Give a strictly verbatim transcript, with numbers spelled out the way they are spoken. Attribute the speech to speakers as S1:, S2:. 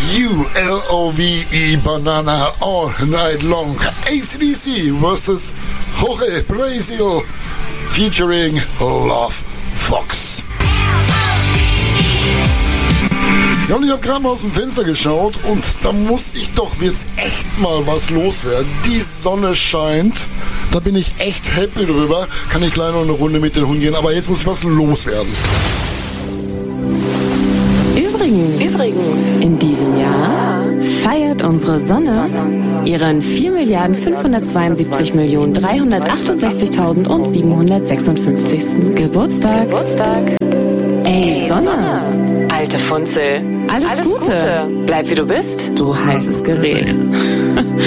S1: U L O V E Banana All Night Long. A C D C versus Jorge Brazil featuring Love Fox. Ja, und ich habe gerade mal aus dem Fenster geschaut und da muss ich doch jetzt echt mal was loswerden. Die Sonne scheint, da bin ich echt happy drüber. Kann ich gleich noch eine Runde mit den Hunden gehen, aber jetzt muss ich was loswerden.
S2: Übrigens, Übrigens, in diesem Jahr feiert unsere Sonne ihren vier Milliarden fünfhundertzweiundsiebzig Millionen dreihundertachtundsiebzigtausendsiebenhundertsechsundfünfzigsten Geburtstag. Geburtstag. Ey, Sonne, alte Funzel, alles, alles Gute. Gute. Bleib wie du bist, du heißes Gerät.